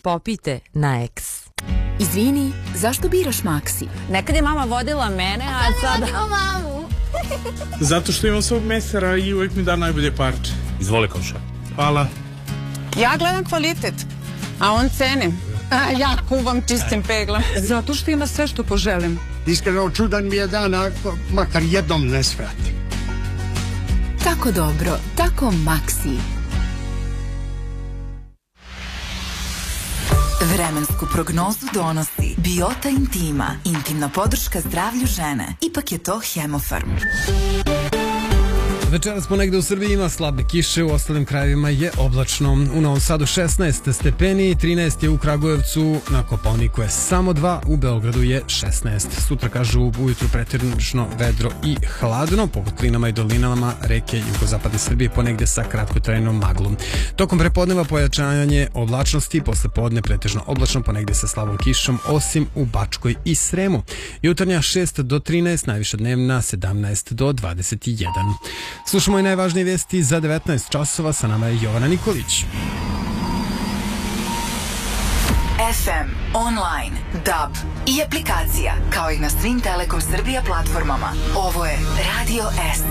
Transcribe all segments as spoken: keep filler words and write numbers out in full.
Popite na X. Izvini, zašto biraš Maxi? Nekad je mama vodila mene, a sada... mamu. Zato što imam svog mesara i uvek mi da najbolje parče. Izvoli, komša. Hvala. Ja gledam kvalitet, a on cene. A ja kuvam čistim peglom. Zato što ima sve što poželim. Iskreno čudan mi je dan, ako makar jednom ne svrati. Tako dobro, tako Maxi. Vremensku prognozu donosi Biota Intima, intimna podrška zdravlju žene. Ipak je to Hemofarm. Večeras ponegde u Srbiji ima slabe kiše, u ostalim krajevima je oblačno. U Novom Sadu šesnaest stepeni, trinaest je u Kragujevcu, na Kopaoniku je samo dva, u Beogradu je šesnaest. Sutra kažu ujutru pretežno vedro i hladno, po kotlinama i dolinama reke jugozapadne Srbije ponegde sa kratkotrajnom maglom. Tokom prepodneva pojačanje oblačnosti, posle podne pretežno oblačno, ponegde sa slabom kišom, osim u Bačkoj i Sremu. Jutarnja šest do trinaest, najviša dnevna sedamnaest do dvadeset jedan. Slušamo i najvažnije vesti za devetnaest časova, sa nama je Jovana Nikolić. F M, online, D A B i aplikacija, kao i na svim Telekom Srbija platformama. Ovo je Radio S.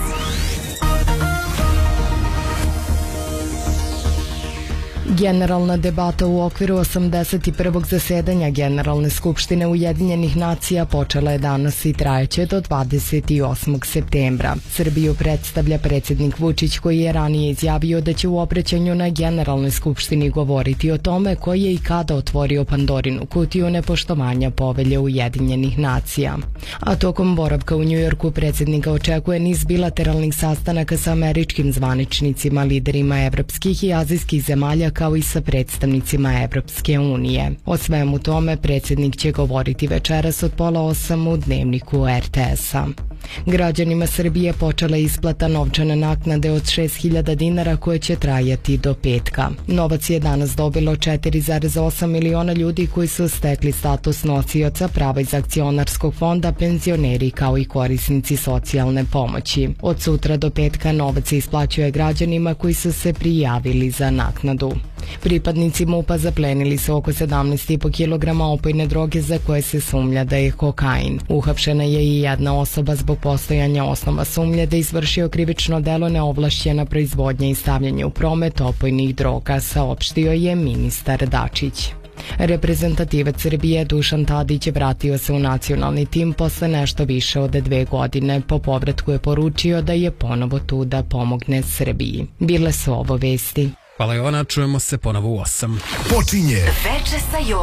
Generalna debata u okviru osamdeset prvog zasedanja Generalne skupštine Ujedinjenih nacija počela je danas i trajeće do dvadeset osmog septembra. Srbiju predstavlja predsjednik Vučić, koji je ranije izjavio da će u obraćanju na Generalnoj skupštini govoriti o tome ko je i kada otvorio Pandorinu kutiju nepoštovanja povelje Ujedinjenih nacija. A tokom boravka u Njujorku predsjednika očekuje niz bilateralnih sastanaka sa američkim zvaničnicima, liderima evropskih i azijskih zemalja, kao i sa predstavnicima Evropske unije. O svemu tome predsjednik će govoriti večeras od pola osam u Dnevniku R T S-a. Građanima Srbije počela je isplata novčane naknade od šest hiljada dinara koje će trajati do petka. Novac je danas dobilo četiri zarez osam miliona ljudi koji su stekli status nosioca prava iz akcionarskog fonda, penzioneri kao i korisnici socijalne pomoći. Od sutra do petka novac se isplaćuje građanima koji su se prijavili za naknadu. Pripadnici MUP-a zaplenili su oko sedamnaest i po kilograma opojne droge za koje se sumnja da je kokain. Uhapšena je i jedna osoba zbog postojanja osnova sumnje da je izvršio krivično delo neovlašćena proizvodnja i stavljanje u promet opojnih droga, saopštio je ministar Dačić. Reprezentativac Srbije Dušan Tadić vratio se u nacionalni tim posle nešto više od dve godine. Po povratku je poručio da je ponovo tu da pomogne Srbiji. Bile su ovo vesti. Hvala Jovana, čujemo se ponovo u osam. Počinje Veče sa